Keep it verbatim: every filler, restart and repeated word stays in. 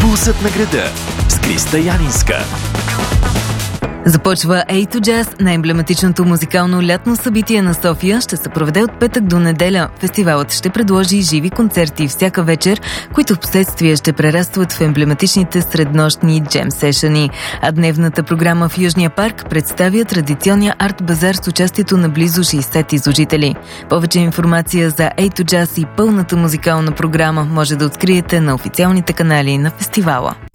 Пулсът на града с Криста Янинска. Започва Ей ту Джаз, най-емблематичното музикално лятно събитие на София. Ще се проведе от петък до неделя. Фестивалът ще предложи живи концерти всяка вечер, които в последствие ще прерастват в емблематичните среднощни джем сешъни. А дневната програма в Южния парк представя традиционния арт-базар с участието на близо шейсет изложители. Повече информация за Ей ту Джаз и пълната музикална програма може да откриете на официалните канали на фестивала.